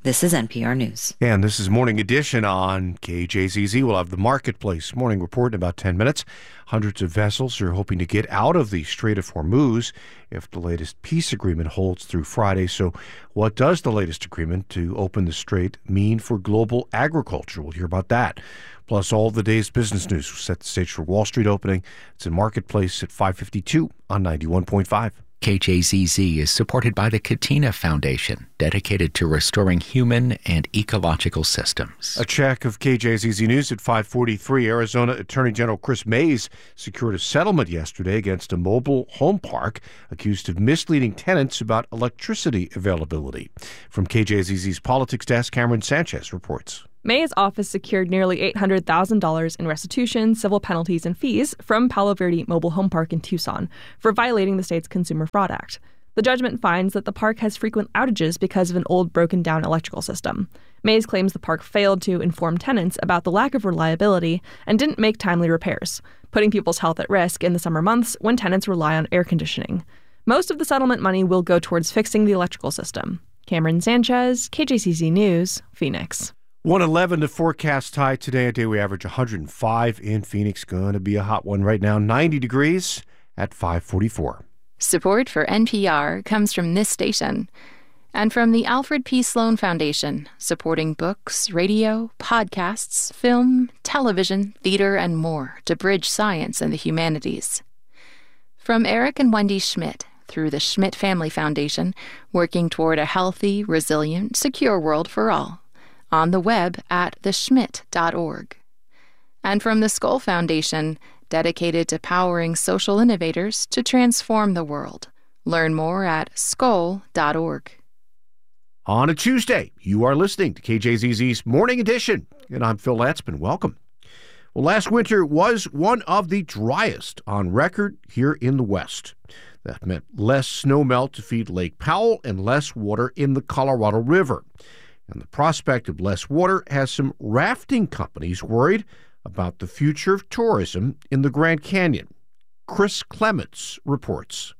This is NPR News. And this is Morning Edition on KJZZ. We'll have the Marketplace morning report in about 10 minutes. Hundreds of vessels are hoping to get out of the Strait of Hormuz if the latest peace agreement holds through Friday. So what does the latest agreement to open the strait mean for global agriculture? We'll hear about that. Plus all the day's business news will set the stage for Wall Street opening. It's in Marketplace at 5:52 on 91.5. KJZZ is supported by the Katina Foundation, dedicated to restoring human and ecological systems. A check of KJZZ News at 5:43. Arizona Attorney General Chris Mays secured a settlement yesterday against a mobile home park accused of misleading tenants about electricity availability. From KJZZ's Politics Desk, Cameron Sanchez reports. May's office secured nearly $800,000 in restitution, civil penalties, and fees from Palo Verde Mobile Home Park in Tucson for violating the state's Consumer Fraud Act. The judgment finds that the park has frequent outages because of an old broken-down electrical system. Mays claims the park failed to inform tenants about the lack of reliability and didn't make timely repairs, putting people's health at risk in the summer months when tenants rely on air conditioning. Most of the settlement money will go towards fixing the electrical system. Cameron Sanchez, KJCZ News, Phoenix. 111 to forecast high today. A day we average 105 in Phoenix. Going to be a hot one right now. 90 degrees at 5:44. Support for NPR comes from this station and from the Alfred P. Sloan Foundation, supporting books, radio, podcasts, film, television, theater, and more to bridge science and the humanities. From Eric and Wendy Schmidt through the Schmidt Family Foundation, working toward a healthy, resilient, secure world for all. On the web at theschmidt.org. And from the Skoll Foundation, dedicated to powering social innovators to transform the world. Learn more at skoll.org. On a Tuesday, you are listening to KJZZ's Morning Edition, and I'm Phil Latzman. Welcome. Well, last winter was one of the driest on record here in the West. That meant less snow melt to feed Lake Powell and less water in the Colorado River. And the prospect of less water has some rafting companies worried about the future of tourism in the Grand Canyon. Chris Clements reports.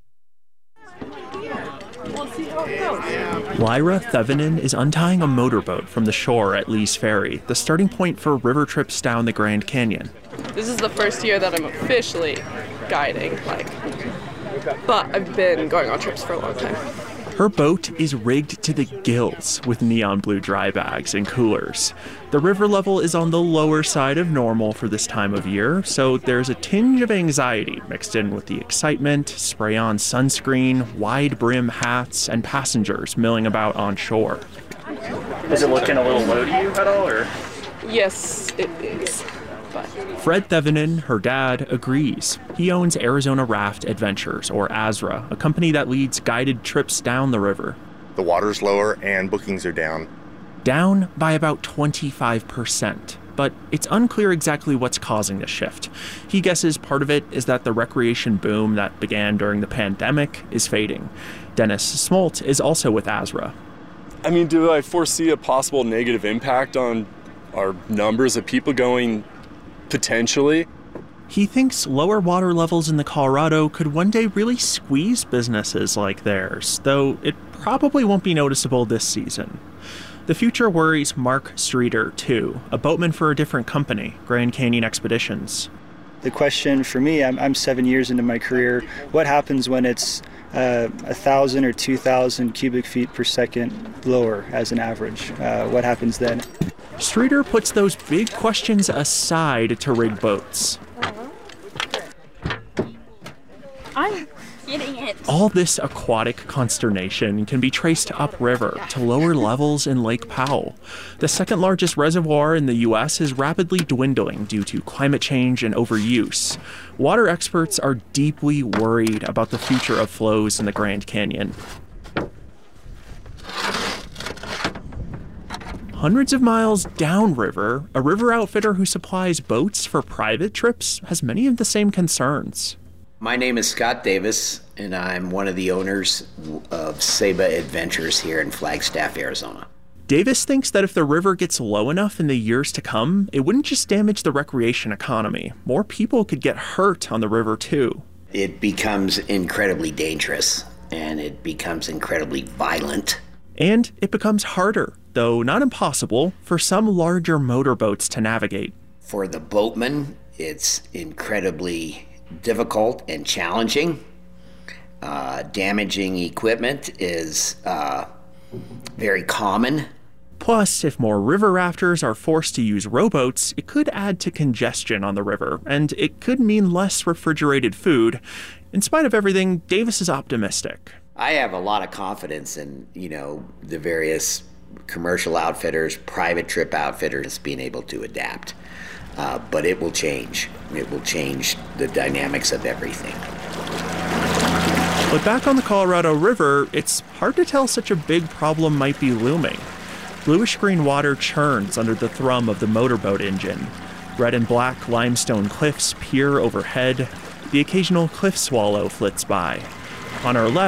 Lyra Thevenin is untying a motorboat from the shore at Lee's Ferry, the starting point for river trips down the Grand Canyon. This is the first year that I'm officially guiding, but I've been going on trips for a long time. Her boat is rigged to the gills with neon blue dry bags and coolers. The river level is on the lower side of normal for this time of year, so there's a tinge of anxiety mixed in with the excitement, spray-on sunscreen, wide brim hats, and passengers milling about on shore. Is it looking a little low to you at all, or? Yes, it is. Fred Thevenin, her dad, agrees. He owns Arizona Raft Adventures, or AZRA, a company that leads guided trips down the river. The water's lower and bookings are down. Down by about 25%, but it's unclear exactly what's causing the shift. He guesses part of it is that the recreation boom that began during the pandemic is fading. Dennis Smolt is also with AZRA. Do I foresee a possible negative impact on our numbers of people going? Potentially. He thinks lower water levels in the Colorado could one day really squeeze businesses like theirs, though it probably won't be noticeable this season. The future worries Mark Streeter, too, a boatman for a different company, Grand Canyon Expeditions. The question for me, I'm 7 years into my career, what happens when it's 1,000 or 2,000 cubic feet per second lower as an average? What happens then? Streeter puts those big questions aside to rig boats. I'm getting it. All this aquatic consternation can be traced upriver to lower levels in Lake Powell. The second largest reservoir in the U.S. is rapidly dwindling due to climate change and overuse. Water experts are deeply worried about the future of flows in the Grand Canyon. Hundreds of miles downriver, a river outfitter who supplies boats for private trips has many of the same concerns. My name is Scott Davis, and I'm one of the owners of Saba Adventures here in Flagstaff, Arizona. Davis thinks that if the river gets low enough in the years to come, it wouldn't just damage the recreation economy. More people could get hurt on the river, too. It becomes incredibly dangerous, and it becomes incredibly violent. And it becomes harder. though not impossible, for some larger motorboats to navigate. For the boatman, it's incredibly difficult and challenging. Damaging equipment is very common. Plus, if more river rafters are forced to use rowboats, it could add to congestion on the river, and it could mean less refrigerated food. In spite of everything, Davis is optimistic. I have a lot of confidence in, the various commercial outfitters, private trip outfitters being able to adapt. But it will change. It will change the dynamics of everything. But back on the Colorado River, it's hard to tell such a big problem might be looming. Bluish-green water churns under the thrum of the motorboat engine. Red and black limestone cliffs peer overhead. The occasional cliff swallow flits by. On our left,